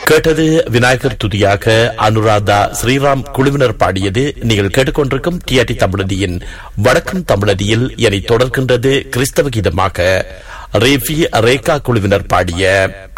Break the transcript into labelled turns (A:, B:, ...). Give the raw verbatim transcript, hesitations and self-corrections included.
A: கேட்டது விநாயகர் துதியாக அனுராதா ஸ்ரீராம் குழுவினர் பாடியது. நீங்கள் கேட்டுக்கொண்டிருக்கும் டிஆர்டி தமிழதியின் வடக்கும் தமிழதியில் என தொடர்கின்றது கிறிஸ்தவ கீதமாக ரேஃபி ரேகா குழுவினர் பாடிய